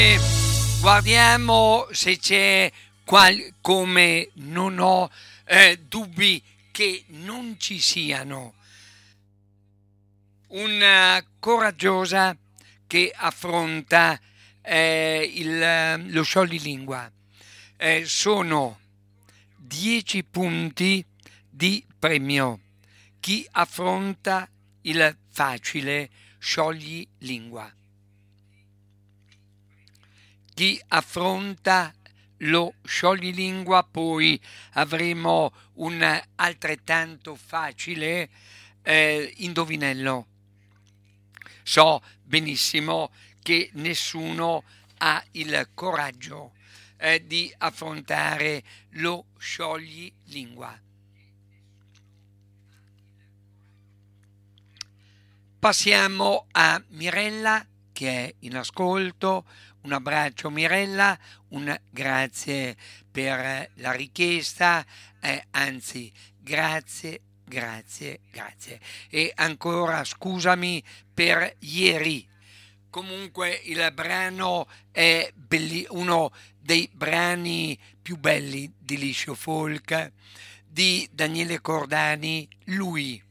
Guardiamo se c'è come non ho dubbi che non ci siano. Una coraggiosa che affronta lo scioglilingua. Sono 10 punti di premio. Chi affronta il facile scioglilingua. Chi affronta lo scioglilingua, poi avremo un altrettanto facile indovinello. So benissimo che nessuno ha il coraggio di affrontare lo scioglilingua. Passiamo a Mirella che è in ascolto. Un abbraccio Mirella, un grazie per la richiesta, anzi grazie. E ancora scusami per ieri. Comunque il brano è uno dei brani più belli di Liscio Folk di Daniele Cordani, Lui.